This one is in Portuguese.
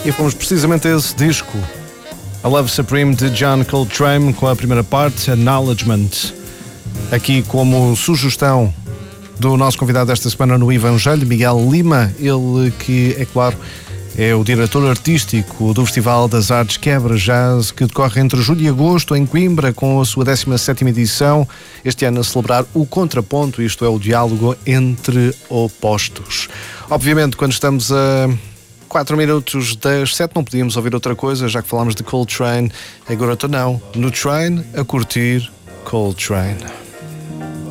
E fomos precisamente a esse disco, A Love Supreme de John Coltrane, com a primeira parte, Acknowledgement. Aqui como sugestão do nosso convidado desta semana no Evangelho, Miguel Lima, ele que, é claro, é o diretor artístico do Festival das Artes Quebra Jazz, que decorre entre julho e agosto em Coimbra, com a sua 17ª edição, este ano a celebrar o contraponto, isto é, o diálogo entre opostos. Obviamente, quando estamos a 4 minutos das 7 não podíamos ouvir outra coisa, já que falámos de Coltrane. Agora estou no train a curtir Coltrane.